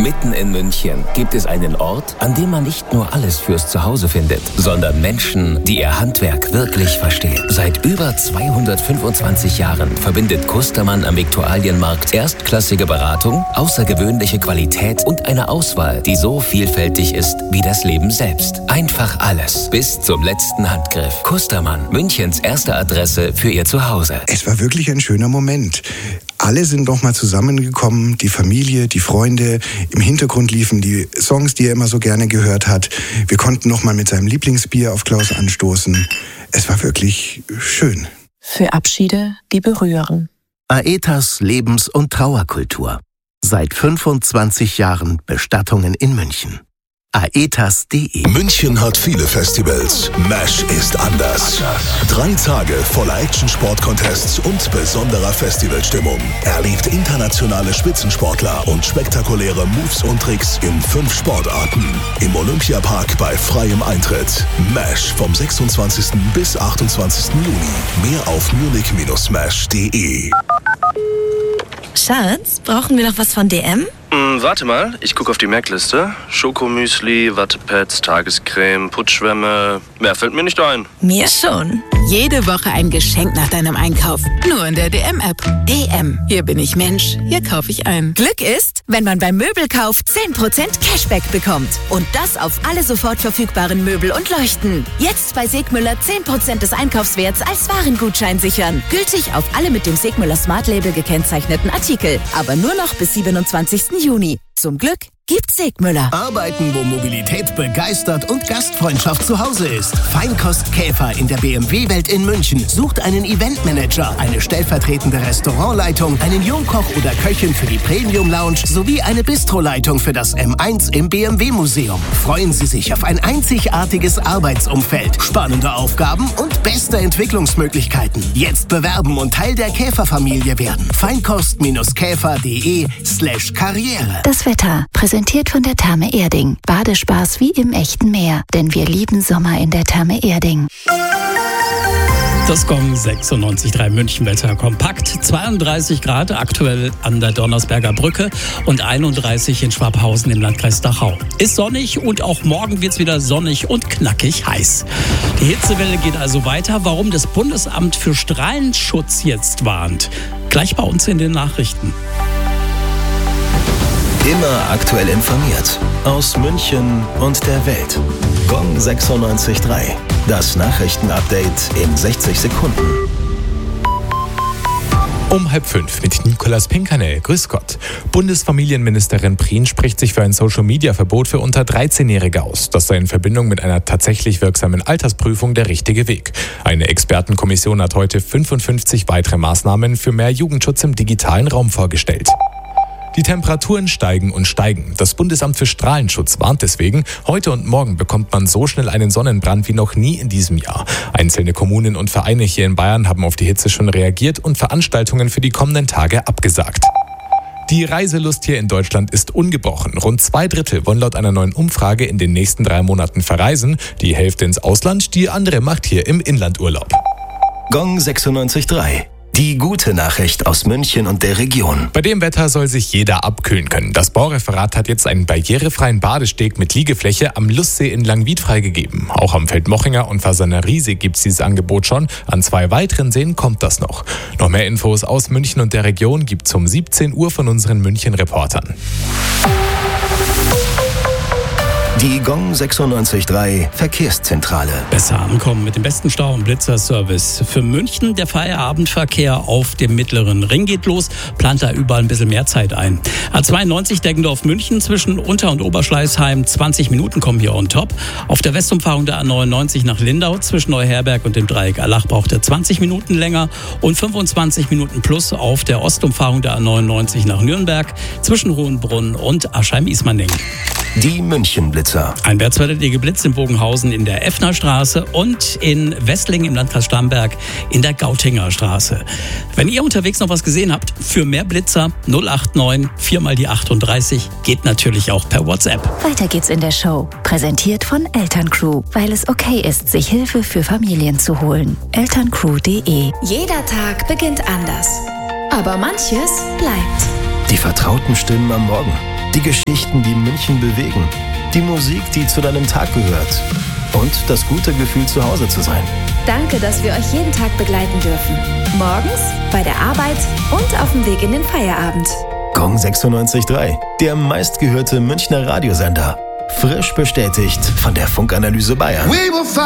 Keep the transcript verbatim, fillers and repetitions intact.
Mitten in München gibt es einen Ort, an dem man nicht nur alles fürs Zuhause findet, sondern Menschen, die ihr Handwerk wirklich verstehen. Seit über zweihundertfünfundzwanzig Jahren verbindet Kustermann am Viktualienmarkt erstklassige Beratung, außergewöhnliche Qualität und eine Auswahl, die so vielfältig ist wie das Leben selbst. Einfach alles, bis zum letzten Handgriff. Kustermann, Münchens erste Adresse für ihr Zuhause. Es war wirklich ein schöner Moment. Alle sind nochmal zusammengekommen, die Familie, die Freunde. Im Hintergrund liefen die Songs, die er immer so gerne gehört hat. Wir konnten nochmal mit seinem Lieblingsbier auf Klaus anstoßen. Es war wirklich schön. Für Abschiede, die berühren. Aetas Lebens- und Trauerkultur. Seit fünfundzwanzig Jahren Bestattungen in München. aetas punkt de. München hat viele Festivals. Mesh ist anders. Drei Tage voller Action-Sport-Contests und besonderer Festivalstimmung. Erlebt internationale Spitzensportler und spektakuläre Moves und Tricks in fünf Sportarten. Im Olympiapark bei freiem Eintritt. Mesh vom sechsundzwanzigsten bis achtundzwanzigsten Juni. Mehr auf munich Bindestrich mesh punkt de. Schatz, brauchen wir noch was von D M? Hm, warte mal, ich gucke auf die Merkliste. Schokomüsli, Wattepads, Tagescreme, Putzschwämme. Mehr fällt mir nicht ein. Mir schon. Jede Woche ein Geschenk nach deinem Einkauf. Nur in der D M-App. D M. Hier bin ich Mensch. Hier kaufe ich ein. Glück ist, wenn man beim Möbelkauf zehn Prozent Cashback bekommt. Und das auf alle sofort verfügbaren Möbel und Leuchten. Jetzt bei Segmüller zehn Prozent des Einkaufswerts als Warengutschein sichern. Gültig auf alle mit dem Segmüller Smart Label gekennzeichneten Artikel. Aber nur noch bis siebenundzwanzigsten Juni. Zum Glück gibt's Segmüller. Arbeiten, wo Mobilität begeistert und Gastfreundschaft zu Hause ist. Feinkost Käfer in der B M W-Welt in München sucht einen Eventmanager, eine stellvertretende Restaurantleitung, einen Jungkoch oder Köchin für die Premium Lounge sowie eine Bistroleitung für das M eins im B M W-Museum. Freuen Sie sich auf ein einzigartiges Arbeitsumfeld, spannende Aufgaben und beste Entwicklungsmöglichkeiten. Jetzt bewerben und Teil der Käferfamilie werden. Feinkost-käfer.de slash Karriere. Das Wetter, präsentiert von der Therme Erding. Badespaß wie im echten Meer, denn wir lieben Sommer in der Therme Erding. Das Gong sechsundneunzig Komma drei Münchenwetter kompakt. zweiunddreißig Grad aktuell an der Donnersberger Brücke und einunddreißig in Schwabhausen im Landkreis Dachau. Ist sonnig und auch morgen wird es wieder sonnig und knackig heiß. Die Hitzewelle geht also weiter. Warum das Bundesamt für Strahlenschutz jetzt warnt? Gleich bei uns in den Nachrichten. Immer aktuell informiert. Aus München und der Welt. Gong sechsundneunzig Komma drei. Das Nachrichtenupdate in sechzig Sekunden. Um halb fünf mit Nicolas Pinkernel. Grüß Gott. Bundesfamilienministerin Prien spricht sich für ein Social-Media-Verbot für unter dreizehnjährige aus. Das sei in Verbindung mit einer tatsächlich wirksamen Altersprüfung der richtige Weg. Eine Expertenkommission hat heute fünfundfünfzig weitere Maßnahmen für mehr Jugendschutz im digitalen Raum vorgestellt. Die Temperaturen steigen und steigen. Das Bundesamt für Strahlenschutz warnt deswegen, heute und morgen bekommt man so schnell einen Sonnenbrand wie noch nie in diesem Jahr. Einzelne Kommunen und Vereine hier in Bayern haben auf die Hitze schon reagiert und Veranstaltungen für die kommenden Tage abgesagt. Die Reiselust hier in Deutschland ist ungebrochen. Rund zwei Drittel wollen laut einer neuen Umfrage in den nächsten drei Monaten verreisen. Die Hälfte ins Ausland, die andere macht hier im Inland Urlaub. Gong sechsundneunzig Komma drei. Die gute Nachricht aus München und der Region. Bei dem Wetter soll sich jeder abkühlen können. Das Baureferat hat jetzt einen barrierefreien Badesteg mit Liegefläche am Lustsee in Langwied freigegeben. Auch am Feldmochinger und Fasaner-Riesig gibt es dieses Angebot schon. An zwei weiteren Seen kommt das noch. Noch mehr Infos aus München und der Region gibt es um siebzehn Uhr von unseren München-Reportern. Die Gong sechsundneunzig Komma drei Verkehrszentrale. Besser ankommen mit dem besten Stau- und Blitzerservice. Für München der Feierabendverkehr auf dem mittleren Ring geht los. Plant da überall ein bisschen mehr Zeit ein. A zweiundneunzig Deggendorf-München zwischen Unter- und Oberschleißheim. zwanzig Minuten kommen hier on top. Auf der Westumfahrung der A neunundneunzig nach Lindau zwischen Neuherberg und dem Dreieck Allach braucht er zwanzig Minuten länger und fünfundzwanzig Minuten plus auf der Ostumfahrung der A neunundneunzig nach Nürnberg zwischen Hohenbrunn und Aschheim-Ismaning. Die München-Blitzer. Ein Währtsweiler geblitzt in Bogenhausen in der Effnerstraße und in Wessling im Landkreis Starnberg in der Gautinger Straße. Wenn ihr unterwegs noch was gesehen habt, für mehr Blitzer null acht neun vier mal die achtunddreißig geht natürlich auch per WhatsApp. Weiter geht's in der Show. Präsentiert von Elterncrew, weil es okay ist, sich Hilfe für Familien zu holen. elterncrew punkt de. Jeder Tag beginnt anders. Aber manches bleibt. Die vertrauten Stimmen am Morgen. Die Geschichten, die München bewegen. Die Musik, die zu deinem Tag gehört. Und das gute Gefühl, zu Hause zu sein. Danke, dass wir euch jeden Tag begleiten dürfen. Morgens, bei der Arbeit und auf dem Weg in den Feierabend. Gong sechsundneunzig Komma drei, der meistgehörte Münchner Radiosender. Frisch bestätigt von der Funkanalyse Bayern.